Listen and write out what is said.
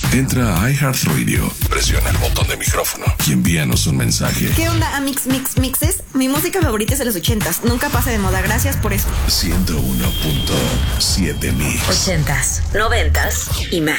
Entra a iHeartRadio, presiona el botón de micrófono y envíanos un mensaje. ¿Qué onda, Amix Mixes? Mi música favorita es de los 80s. Nunca pasa de moda. Gracias por eso. 101.7 Mix. 80s, 90s y más.